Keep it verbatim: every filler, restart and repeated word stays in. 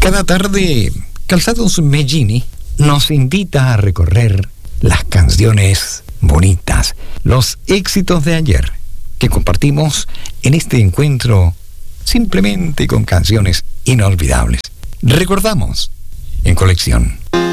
Cada tarde, Calzados Meggini nos invita a recorrer las canciones bonitas, los éxitos de ayer, que compartimos en este encuentro simplemente con canciones inolvidables. Recordamos en Colección.